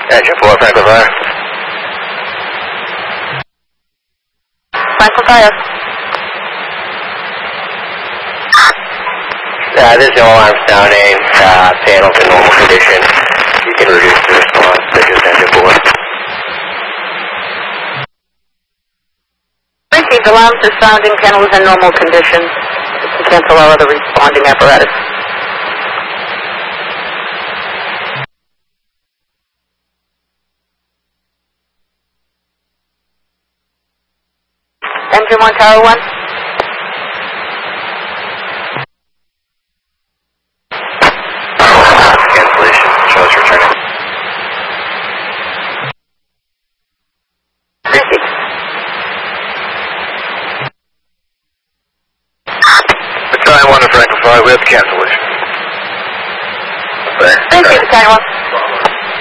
Engine 4, Franklin Fire. Franklin Fire. This is all alarm sounding. Panels in normal condition. You can reduce the response to just engine 4. Received alarms are sounding, panels in normal condition. You cancel all other responding apparatus. Engine 1, Tower 1. Cancellation. Shows returning. Received. Battalion 1 to Franklin Fire, we have cancellation. Received, Battalion 1.